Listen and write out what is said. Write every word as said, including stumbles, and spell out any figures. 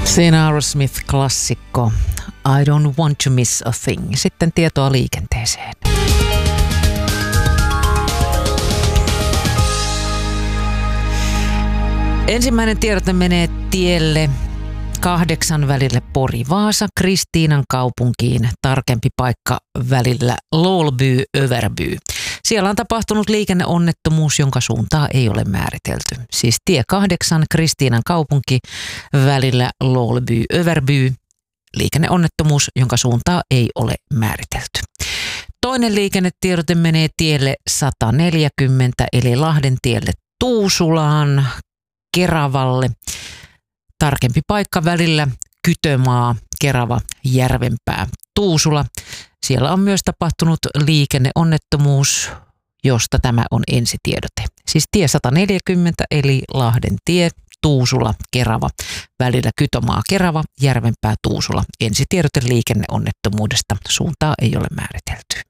Siinä Aerosmith-klassikko I don't want to miss a thing. Sitten tietoa liikenteeseen. Ensimmäinen tiedote menee tielle kahdeksan välille Pori-Vaasa Kristiinan kaupunkiin, tarkempi paikka välillä Lålby-Överby. Siellä on tapahtunut liikenneonnettomuus, jonka suuntaa ei ole määritelty. Siis tie kahdeksan Kristiinan kaupunki välillä Lålby-Överby. Liikenneonnettomuus, jonka suuntaa ei ole määritelty. Toinen liikennetiedote menee tielle sata neljäkymmentä eli Lahden tielle Tuusulaan Keravalle. Tarkempi paikka välillä Kytömaa, Kerava, Järvenpää, Tuusula. Siellä on myös tapahtunut liikenneonnettomuus, josta tämä on ensitiedote. Siis tie sata neljäkymmentä eli Lahden tie, Tuusula, Kerava, välillä Kytömaa, Kerava, Järvenpää, Tuusula. Ensitiedote liikenneonnettomuudesta, suuntaa ei ole määritelty.